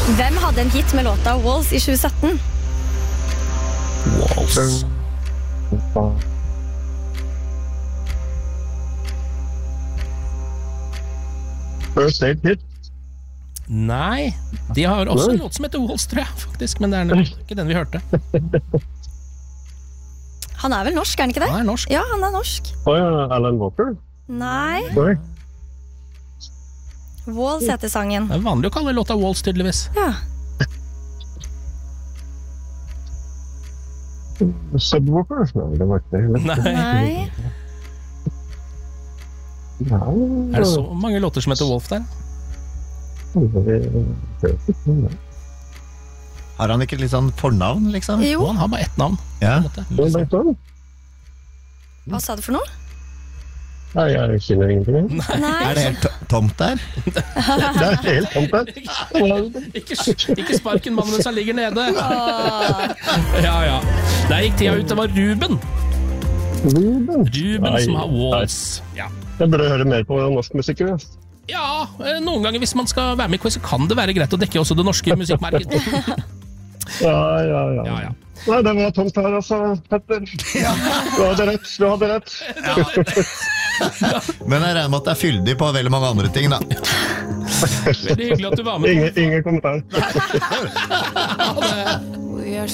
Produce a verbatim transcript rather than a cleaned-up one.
Hvem hadde en hit med låta Walls i tjue sytten? Walls. First Aid Hit. Nei, de har også en låt som heter Walls, tror jeg, faktisk, men det er nok ikke den vi hørte. Han er vel norsk, er han ikke det? Han er norsk. Ja, han er norsk. Å ja, Alan Walker. Nei, Nei. Walls heter sangen. Det er vanlig å kalle låta Walls, tydeligvis. Ja. Subwoofer? Nei, det var ikke det heller. Nei. Nei. Nei. Er det så mange låter som heter Wolf der? Har han ikke litt sånn fornavn, liksom? Jo, Og han har bare ett navn. Ja. på en måte. hva sa du for noe? Nei, jeg kjenner ingenting. Nei. Er det helt to- tomt der? Det er helt tomt der. Ikke, ikke sparken mannen mens han ligger nede. Ja, ja. Der gikk tida ut, det var Ruben. Ruben. Ruben Nei, som har Walls. Ja. Jeg burde høre mer på norsk musikk. Ja. Ja, eh, noen ganger hvis man skal være med i quiz, så kan det være greit å dekke også det norske musikkmarkedet. Ja, ja, ja. Ja, ja. Nei, det var tomt her, altså, Petter. Du hadde rett, du hadde rett. Men jeg regner med at det er fyldig på veldig mange andre ting, da. Veldig hyggelig at du var med. Ingen, ingen kommentar. Ha det.